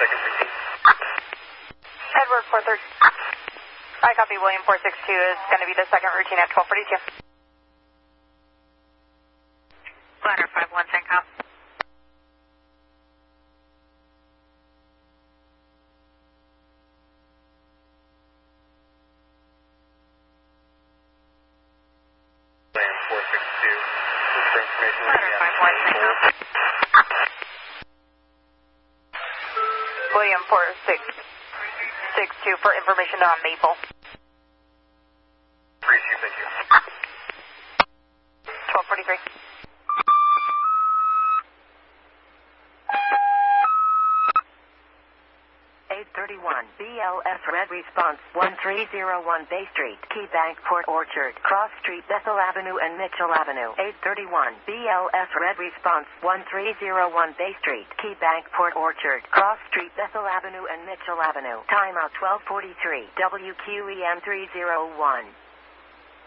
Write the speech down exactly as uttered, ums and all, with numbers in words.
second routine. Edward four thirty. I copy. William four six two is going to be the second routine at twelve forty-two. Ladder five one ten com. William four six two. For information. Ladder five one ten com. William four six six two for information on Maple. Appreciate, thank you. twelve forty-three. eight thirty-one B L S Red Response one three zero one Bay Street, Key Bank, Port Orchard, Cross Street, Bethel Avenue and Mitchell Avenue. eight thirty-one B L S Red Response one three zero one Bay Street, Key Bank, Port Orchard, Cross Street, Bethel Avenue and Mitchell Avenue. Timeout twelve forty-three. W Q E M three zero one.